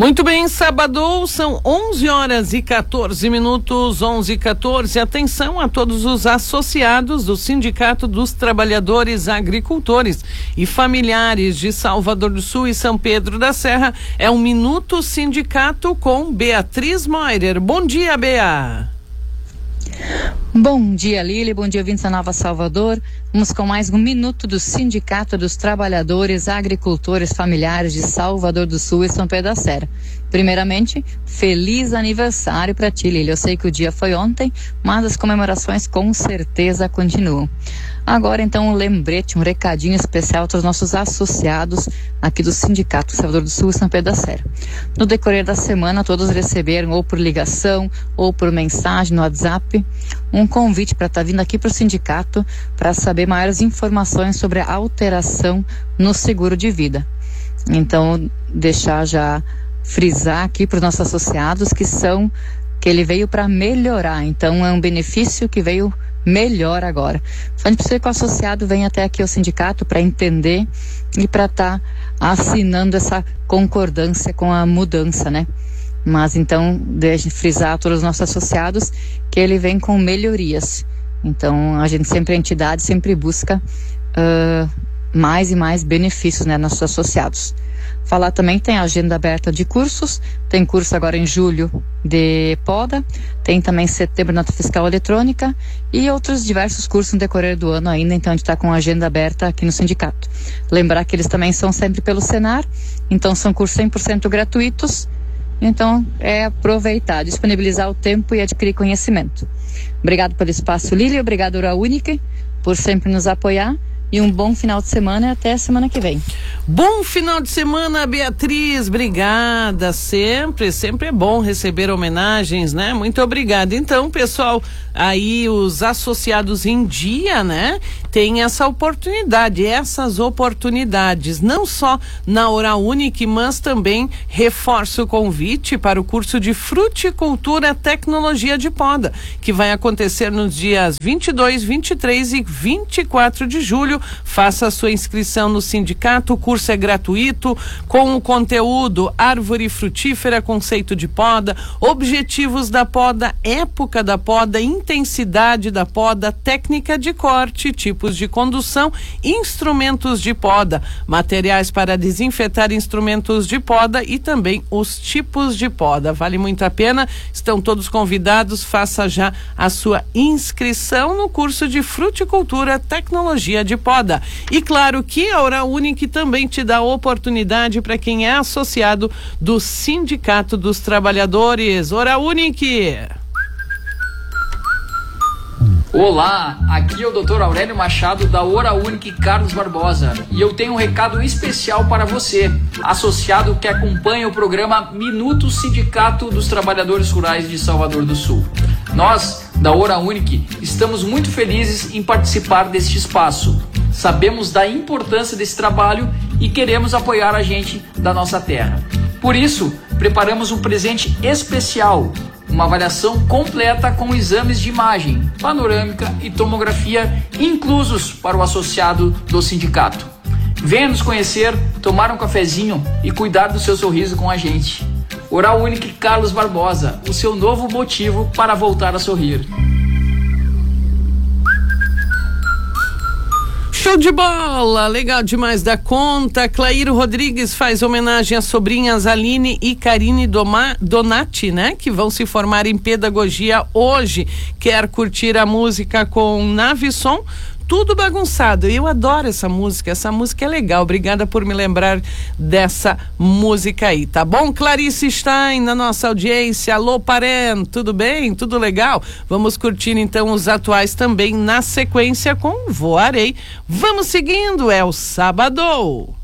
Muito bem, sábado, são 11h14, 11h14. Atenção a todos os associados do Sindicato dos Trabalhadores Agricultores e Familiares de Salvador do Sul e São Pedro da Serra. É um Minuto Sindicato com Beatriz Moirer. Bom dia, Bea. Bom dia, Lili. Bom dia, ouvintes da Nova Salvador. Vamos com mais um Minuto do Sindicato dos Trabalhadores Agricultores Familiares de Salvador do Sul e São Pedro da Serra. Primeiramente, feliz aniversário para ti, Lili. Eu sei que o dia foi ontem, mas as comemorações com certeza continuam. Agora, então, um lembrete, um recadinho especial para os nossos associados aqui do Sindicato Salvador do Sul e São Pedro da Serra. No decorrer da semana, todos receberam, ou por ligação, ou por mensagem no WhatsApp, um convite para estar vindo aqui para o sindicato para saber maiores informações sobre a alteração no seguro de vida. Então, deixar já frisar aqui para os nossos associados que ele veio para melhorar. Então, é um benefício que veio melhor agora. Só a gente precisa que o associado venha até aqui ao sindicato para entender e para estar assinando essa concordância com a mudança, né? Mas então, deixe frisar a todos os nossos associados que ele vem com melhorias. Então, a entidade sempre busca mais e mais benefícios, né, nossos associados. Falar também que tem a agenda aberta de cursos, tem curso agora em julho de poda, tem também setembro nota fiscal eletrônica e outros diversos cursos no decorrer do ano ainda, então a gente está com a agenda aberta aqui no sindicato. Lembrar que eles também são sempre pelo Senar, então são cursos 100% gratuitos, então é aproveitar, disponibilizar o tempo e adquirir conhecimento. Obrigado pelo espaço, Lili, obrigado Hora Única por sempre nos apoiar. E um bom final de semana e até a semana que vem. Bom final de semana, Beatriz, obrigada, sempre é bom receber homenagens, né? Muito obrigada. Então, pessoal, aí os associados em dia, né? Tem essas oportunidades, não só na Hora Única, mas também reforço o convite para o curso de Fruticultura Tecnologia de Poda, que vai acontecer nos dias 22, 23 e 24 de julho. Faça a sua inscrição no sindicato, o curso é gratuito, com o conteúdo árvore frutífera, conceito de poda, objetivos da poda, época da poda, intensidade da poda, técnica de corte, tipos de condução, instrumentos de poda, materiais para desinfetar instrumentos de poda e também os tipos de poda. Vale muito a pena, estão todos convidados, faça já a sua inscrição no curso de Fruticultura Tecnologia de Poda. E claro que a Hora Única também te dá oportunidade para quem é associado do Sindicato dos Trabalhadores. Hora Única. Olá, aqui é o Dr. Aurélio Machado da Hora Única Carlos Barbosa e eu tenho um recado especial para você, associado que acompanha o programa Minuto Sindicato dos Trabalhadores Rurais de Salvador do Sul. Nós, da Hora Única, estamos muito felizes em participar deste espaço. Sabemos da importância desse trabalho e queremos apoiar a gente da nossa terra. Por isso, preparamos um presente especial, uma avaliação completa com exames de imagem, panorâmica e tomografia inclusos para o associado do sindicato. Venha nos conhecer, tomar um cafezinho e cuidar do seu sorriso com a gente. Hora Única Carlos Barbosa, o seu novo motivo para voltar a sorrir. Show de bola, legal demais da conta. Clairo Rodrigues faz homenagem às sobrinhas Aline e Karine Donati, né? Que vão se formar em pedagogia hoje. Quer curtir a música com Navisson? Tudo bagunçado. Eu adoro essa música é legal. Obrigada por me lembrar dessa música aí, tá bom? Clarice Stein na nossa audiência. Alô, Parém, tudo bem? Tudo legal? Vamos curtir então os atuais também na sequência com Voarei. Vamos seguindo, é o Sábado.